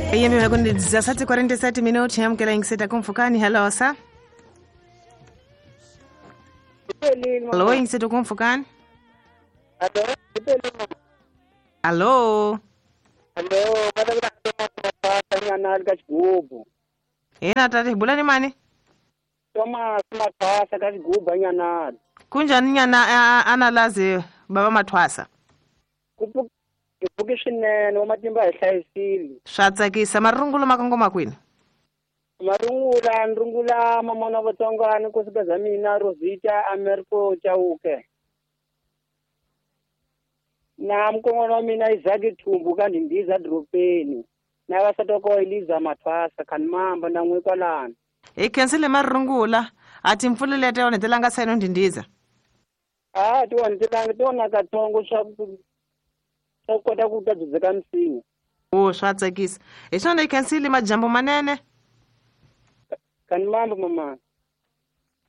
Yemi makundi 47 minuti yamkela ingiseta kumfukani. Hello sa. Hello ingiseta kumfukani. Hello. Hello, kada kachigubu. Ena tati bulani mani? Toma mathwasa kachigubu anyana. Kunjani nyana analazi baba mathwasa? Kupukishinene wamatimba ehlayisile. Swatsakisa marungulo makangoma kwini. Nrungula mamona vatsongwana kusikaza mina Rosita Americo chauke. Na mkongono wa mina Izaki Thumbu kandi ndiza dropeni. Na vasatoko Eliza mathwasa kanimamba na mwekwalana. Ikensile marungula ati mfulilete onetelanga saino ndindiza. Tiwanitilanga tiona katongo swa kota ku tadzuzeka msinya. Swatsakisa. Isonde ikensile majambo manene. Kanimamba mama.